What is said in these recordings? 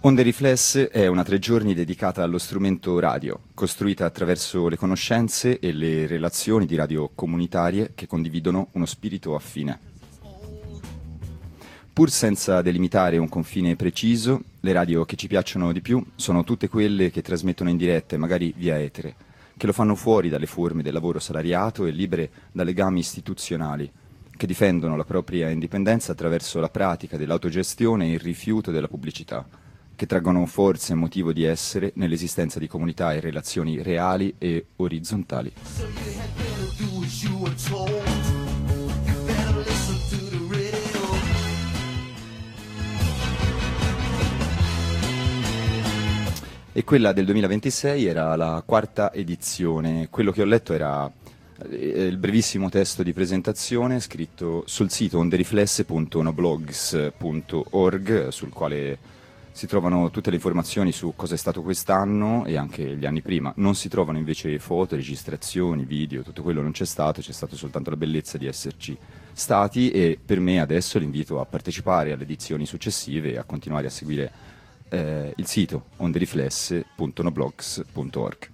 Onde Riflesse è una 3 giorni dedicata allo strumento radio, costruita attraverso le conoscenze e le relazioni di radio comunitarie che condividono uno spirito affine. Pur senza delimitare un confine preciso, le radio che ci piacciono di più sono tutte quelle che trasmettono in diretta e magari via etere, che lo fanno fuori dalle forme del lavoro salariato e libere da legami istituzionali, che difendono la propria indipendenza attraverso la pratica dell'autogestione e il rifiuto della pubblicità, che traggono forza e motivo di essere nell'esistenza di comunità e relazioni reali e orizzontali. E quella del 2026 era la 4ª edizione. Quello che ho letto era il brevissimo testo di presentazione scritto sul sito onderiflesse.noblogs.org, sul quale si trovano tutte le informazioni su cosa è stato quest'anno e anche gli anni prima. Non si trovano invece foto, registrazioni, video, tutto quello non c'è stato soltanto la bellezza di esserci stati, e per me adesso l'invito a partecipare alle edizioni successive e a continuare a seguire il sito onderiflesse.noblogs.org.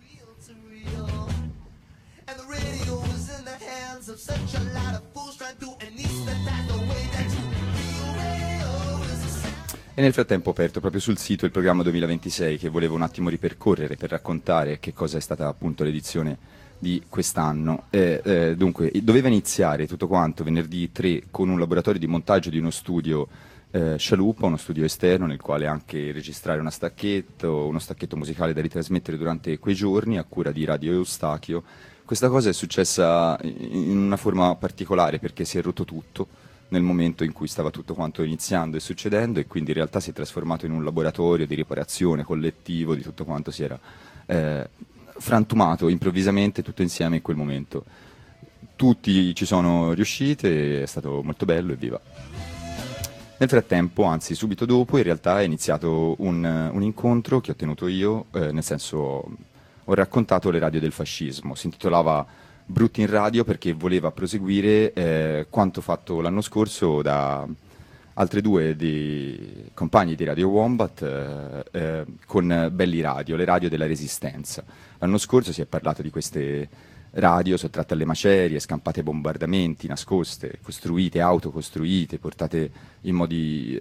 E nel frattempo ho aperto proprio sul sito il programma 2026, che volevo un attimo ripercorrere per raccontare che cosa è stata appunto l'edizione di quest'anno. Dunque, doveva iniziare tutto quanto venerdì 3 con un laboratorio di montaggio di uno studio Scialuppa, uno studio esterno nel quale anche registrare uno stacchetto musicale da ritrasmettere durante quei giorni a cura di Radio Eustachio. Questa cosa è successa in una forma particolare perché si è rotto tutto nel momento in cui stava tutto quanto iniziando e succedendo, e quindi in realtà si è trasformato in un laboratorio di riparazione collettivo di tutto quanto si era frantumato improvvisamente tutto insieme in quel momento. Tutti ci sono riusciti, è stato molto bello, evviva! Nel frattempo, anzi subito dopo, in realtà è iniziato un incontro che ho tenuto io, nel senso ho raccontato le radio del fascismo. Si intitolava Brutti in radio perché voleva proseguire quanto fatto l'anno scorso da altre 2 compagni di Radio Wombat con Belli Radio, le radio della Resistenza. L'anno scorso si è parlato di queste radio sottratte alle macerie, scampate ai bombardamenti, nascoste, costruite, autocostruite, portate in modi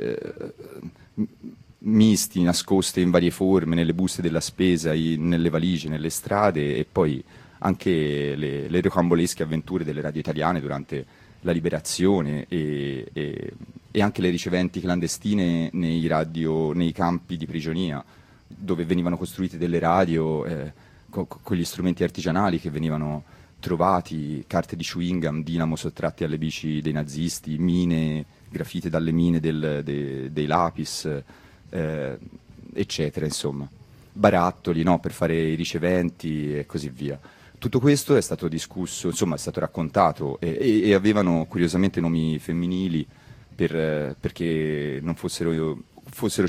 misti, nascoste in varie forme, nelle buste della spesa, nelle valigie, nelle strade, e poi anche le rocambolesche avventure delle radio italiane durante la liberazione e anche le riceventi clandestine nei campi di prigionia, dove venivano costruite delle radio con gli strumenti artigianali che venivano trovati, carte di chewing gum, dinamo sottratti alle bici dei nazisti, mine grafite dalle mine dei lapis, eccetera, insomma, barattoli, no, per fare i riceventi e così via. Tutto questo è stato discusso, insomma è stato raccontato, e avevano curiosamente nomi femminili perché non fossero